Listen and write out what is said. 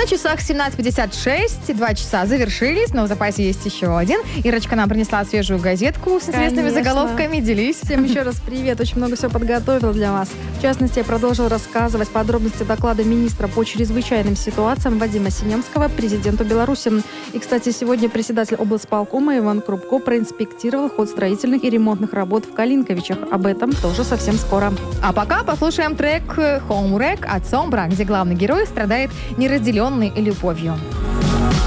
На часах 17:56, 2 часа завершились, но в запасе есть еще один. Ирочка нам принесла свежую газетку с известными заголовками. Делись. Всем еще раз привет. Очень много всего подготовила для вас. В частности, я продолжил рассказывать подробности доклада министра по чрезвычайным ситуациям Вадима Синемского президенту Беларуси. И, кстати, сегодня председатель облсполкома Иван Крупко проинспектировал ход строительных и ремонтных работ в Калинковичах. Об этом тоже совсем скоро. А пока послушаем трек «Home Wreck» от Сомбра, где главный герой страдает неразделенной любовью.